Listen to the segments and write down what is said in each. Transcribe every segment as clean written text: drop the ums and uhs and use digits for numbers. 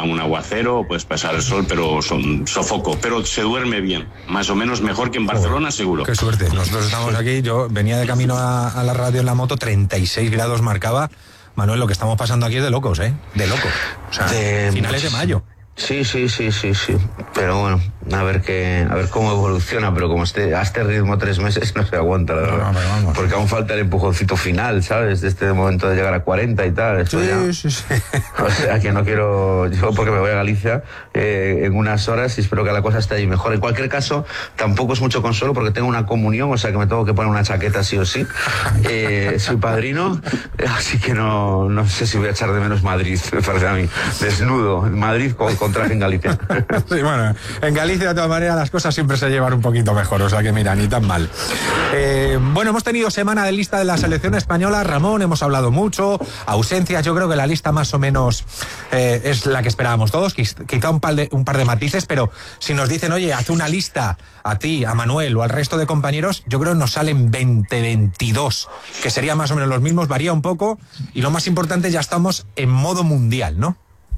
un aguacero, o puedes pasar el sol, pero son sofoco. Pero se duerme bien, más o menos mejor que en Barcelona, seguro. Qué suerte. Nosotros estamos aquí, yo venía de camino a la radio en la moto, 36 grados marcaba. Manuel, lo que estamos pasando aquí es de locos, ¿eh? De locos. O sea, finales de mayo. Sí. Pero bueno, a ver cómo evoluciona, pero como a este ritmo 3 meses no se aguanta, la verdad. No, porque aún falta el empujoncito final, ¿sabes? De este momento de llegar a 40 y tal. Eso sí. O sea, que no quiero, yo porque me voy a Galicia en unas horas y espero que la cosa esté ahí mejor. En cualquier caso, tampoco es mucho consuelo porque tengo una comunión, o sea que me tengo que poner una chaqueta sí o sí. Soy padrino, así que no sé si voy a echar de menos Madrid, me parece a mí. Desnudo, Madrid con traje en Galicia. Sí, bueno, en Galicia de todas maneras las cosas siempre se llevan un poquito mejor, o sea que mira, ni tan mal. Bueno, hemos tenido semana de lista de la selección española, Ramón, hemos hablado mucho, ausencias, yo creo que la lista más o menos es la que esperábamos todos, quizá un par de matices, pero si nos dicen, oye, haz una lista a ti, a Manuel o al resto de compañeros, yo creo que nos salen 22, que serían más o menos los mismos, varía un poco, y lo más importante, ya estamos en modo mundial, ¿no?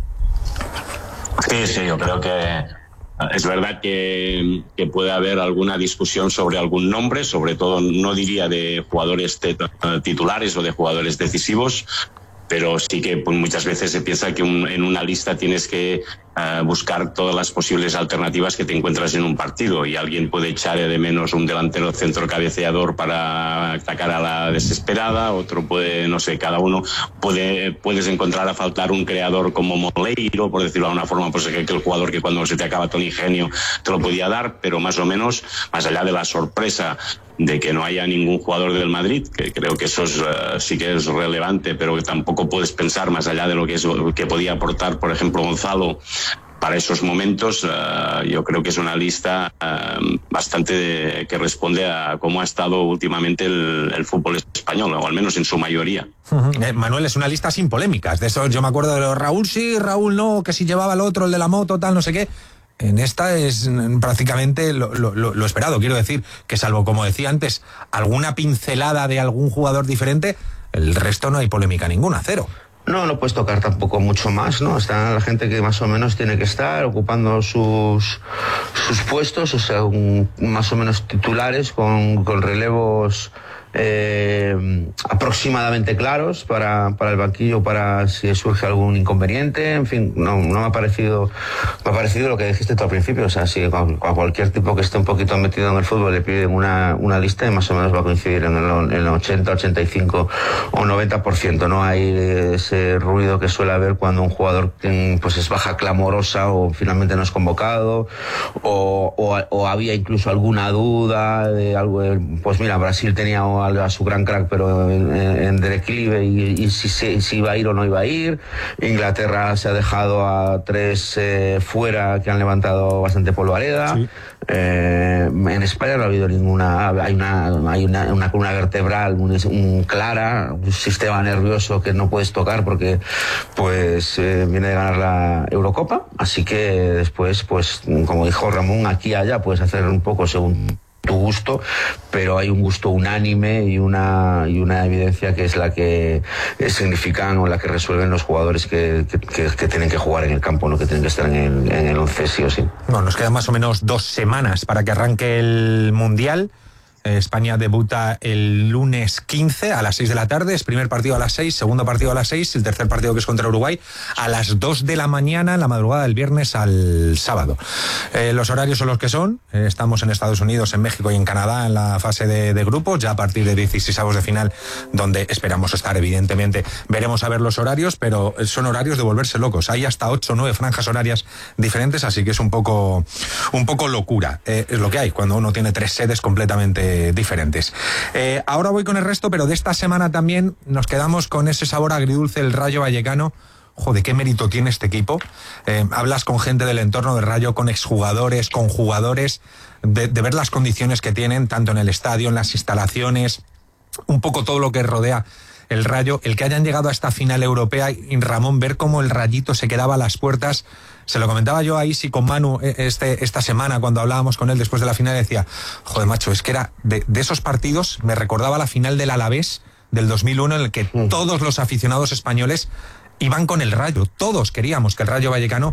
Sí, yo creo que es verdad que puede haber alguna discusión sobre algún nombre, sobre todo no diría de jugadores titulares o de jugadores decisivos, pero sí que pues, muchas veces se piensa que en una lista tienes que buscar todas las posibles alternativas que te encuentras en un partido, y alguien puede echar de menos un delantero centro cabeceador para atacar a la desesperada, otro puede, no sé, cada uno puedes encontrar a faltar un creador como Moleiro, por decirlo de alguna forma, pues que el jugador que cuando se te acaba todo el ingenio te lo podía dar, pero más o menos, más allá de la sorpresa de que no haya ningún jugador del Madrid, que creo que eso sí que es relevante, pero que tampoco puedes pensar más allá de lo que podía aportar, por ejemplo, Gonzalo para esos momentos. Yo creo que es una lista bastante que responde a cómo ha estado últimamente el fútbol español, o al menos en su mayoría. Manuel, es una lista sin polémicas. De eso yo me acuerdo de los Raúl sí, Raúl no, que si llevaba el otro, el de la moto, tal, no sé qué. En esta es prácticamente lo esperado. Quiero decir que, salvo, como decía antes, alguna pincelada de algún jugador diferente, el resto no hay polémica ninguna, cero. No puedes tocar tampoco mucho más, ¿no? Está la gente que más o menos tiene que estar ocupando sus puestos, o sea, más o menos titulares con relevos aproximadamente claros para el banquillo, para si surge algún inconveniente. En fin, no me ha parecido lo que dijiste tú al principio. O sea, si a cualquier tipo que esté un poquito metido en el fútbol le piden una lista, y más o menos va a coincidir en el 80, 85 o 90%. No hay ese ruido que suele haber cuando un jugador pues es baja clamorosa o finalmente no es convocado, o había incluso alguna duda de algo. Pues mira, Brasil tenía a su gran crack pero en declive, y si iba a ir o no iba a ir. Inglaterra se ha dejado a 3 fuera que han levantado bastante polvareda. Sí. En España no ha habido ninguna. Hay una columna vertebral clara, un sistema nervioso que no puedes tocar porque pues viene de ganar la Eurocopa, así que después, pues como dijo Ramón, aquí y allá puedes hacer un poco según tu gusto, pero hay un gusto unánime y una evidencia que es la que significan o la que resuelven los jugadores que tienen que jugar en el campo, no que tienen que estar en el 11 sí o sí. Bueno, nos quedan más o menos 2 semanas para que arranque el Mundial. España debuta el lunes 15 a las 6 de la tarde, es primer partido a las 6, segundo partido a las 6, el tercer partido, que es contra Uruguay, a las 2 de la mañana, en la madrugada del viernes al sábado. Los horarios son los que son. Estamos en Estados Unidos, en México y en Canadá en la fase de grupos, ya a partir de 16avos de final, donde esperamos estar, evidentemente. Veremos a ver los horarios, pero son horarios de volverse locos. Hay hasta 8 o 9 franjas horarias diferentes, así que es un poco locura. Es lo que hay cuando uno tiene 3 sedes completamente diferentes. Ahora voy con el resto, pero de esta semana también nos quedamos con ese sabor agridulce del Rayo Vallecano. Joder, qué mérito tiene este equipo. Hablas con gente del entorno del Rayo, con exjugadores, con jugadores, de ver las condiciones que tienen, tanto en el estadio, en las instalaciones, un poco todo lo que rodea el Rayo. El que hayan llegado a esta final europea, y Ramón, ver cómo el Rayito se quedaba a las puertas. Se lo comentaba yo a Isi con Manu esta semana cuando hablábamos con él después de la final, decía, joder macho, es que era de esos partidos, me recordaba la final del Alavés del 2001, en el que todos los aficionados españoles iban con el Rayo, todos queríamos que el Rayo Vallecano